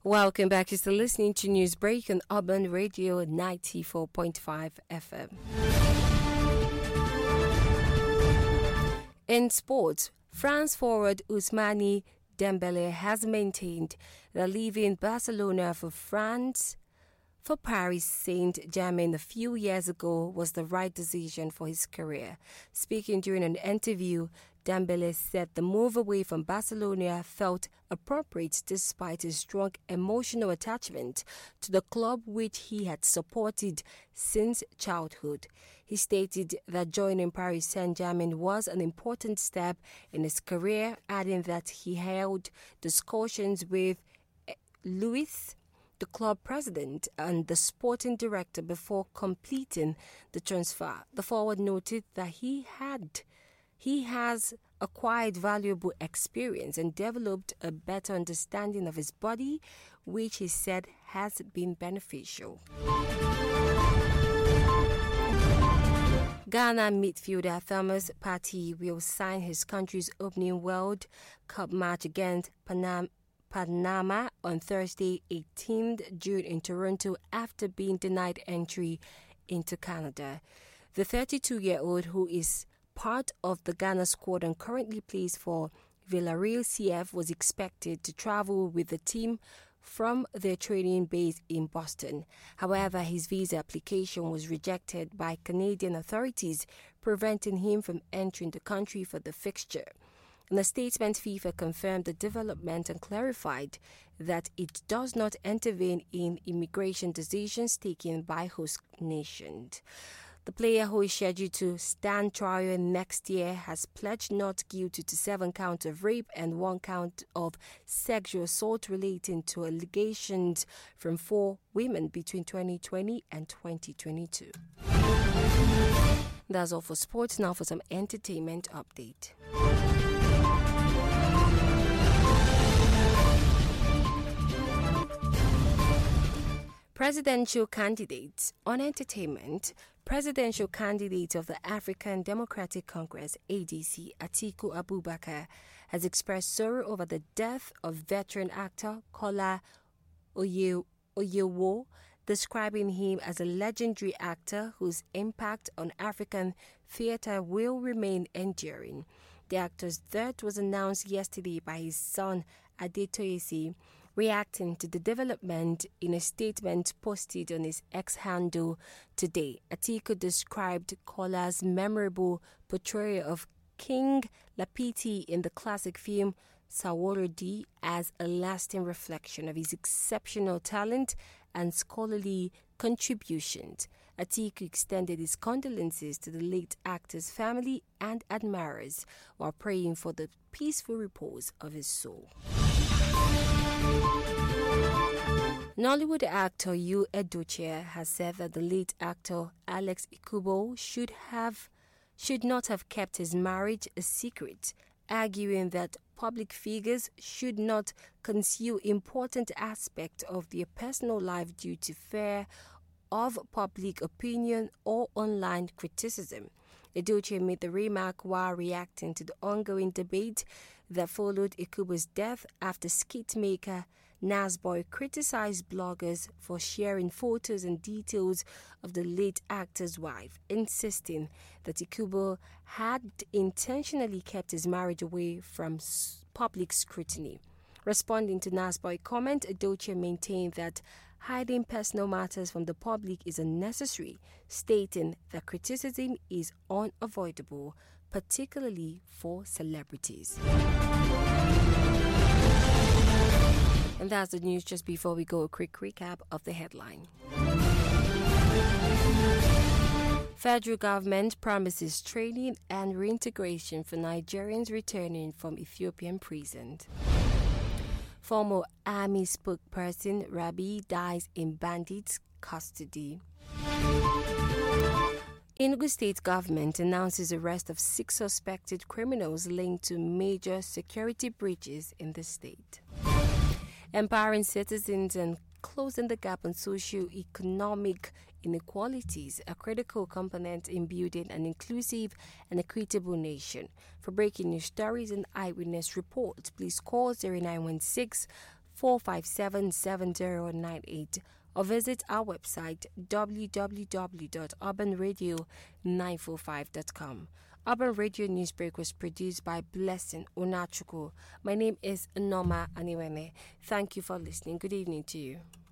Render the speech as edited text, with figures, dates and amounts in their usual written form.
Welcome back. You're still listening to Newsbreak on Urban Radio 94.5 FM. In sports, France forward Ousmane Dembele has maintained that leaving Barcelona for Paris Saint-Germain a few years ago was the right decision for his career. Speaking during an interview, Dembele said the move away from Barcelona felt appropriate despite his strong emotional attachment to the club which he had supported since childhood. He stated that joining Paris Saint-Germain was an important step in his career, adding that he held discussions with Louis, the club president, and the sporting director before completing the transfer. The forward noted that he has acquired valuable experience and developed a better understanding of his body, which he said has been beneficial. Ghana midfielder Thomas Partey will sign his country's opening World Cup match against Panama on Thursday, 18th June in Toronto after being denied entry into Canada. The 32-year-old, who is part of the Ghana squad and currently plays for Villarreal CF, was expected to travel with the team from their training base in Boston. However, his visa application was rejected by Canadian authorities, preventing him from entering the country for the fixture. In a statement, FIFA confirmed the development and clarified that it does not intervene in immigration decisions taken by host nations. The player, who is scheduled to stand trial next year, has pledged not guilty to 7 counts of rape and 1 count of sexual assault relating to allegations from 4 women between 2020 and 2022. That's all for sports. Now for some entertainment update. Presidential candidates on entertainment. Presidential candidate of the African Democratic Congress, ADC, Atiku Abubakar, has expressed sorrow over the death of veteran actor Kola Oyewo, describing him as a legendary actor whose impact on African theatre will remain enduring. The actor's death was announced yesterday by his son, Adetoyesi. Reacting to the development in a statement posted on his X handle today, Atiku described Kola's memorable portrayal of King Lapiti in the classic film Saworodi as a lasting reflection of his exceptional talent and scholarly contributions. Atiku extended his condolences to the late actor's family and admirers while praying for the peaceful repose of his soul. Nollywood actor Yu Edochie has said that the late actor Alex Ikubo should not have kept his marriage a secret, arguing that public figures should not conceal important aspects of their personal life due to fear of public opinion or online criticism. Edochie made the remark while reacting to the ongoing debate that followed Ikubo's death after skit maker Nasboy criticized bloggers for sharing photos and details of the late actor's wife, insisting that Ikubo had intentionally kept his marriage away from public scrutiny. Responding to Nasboy's comment, Edochie maintained that hiding personal matters from the public is unnecessary, stating that criticism is unavoidable, particularly for celebrities. And that's the news. Just before we go, a quick recap of the headline. Federal government promises training and reintegration for Nigerians returning from Ethiopian prison. Former army spokesperson Rabi dies in bandits' custody. Enugu State government announces arrest of 6 suspected criminals linked to major security breaches in the state. Empowering citizens and closing the gap on socio-economic inequalities, a critical component in building an inclusive and equitable nation. For breaking news stories and eyewitness reports, please call 0916 4577098 or visit our website www.urbanradio945.com. Urban Radio Newsbreak was produced by Blessing Onachuku. My name is Norma Aniwene. Thank you for listening. Good evening to you.